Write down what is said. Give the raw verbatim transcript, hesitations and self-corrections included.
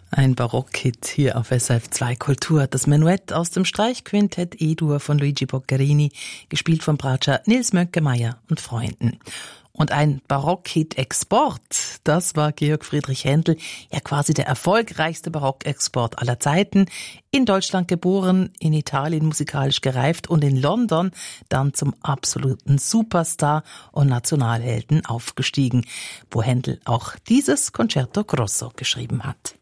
Ein Barockhit hier auf S R F zwei Kultur. Das Menuett aus dem Streichquintett E-Dur von Luigi Boccherini, gespielt von Bratscher Nils Mönckemeyer und Freunden. Und ein Barockhit-Export, das war Georg Friedrich Händel, ja quasi der erfolgreichste Barockexport aller Zeiten. In Deutschland geboren, in Italien musikalisch gereift und in London dann zum absoluten Superstar und Nationalhelden aufgestiegen, wo Händel auch dieses Concerto Grosso geschrieben hat.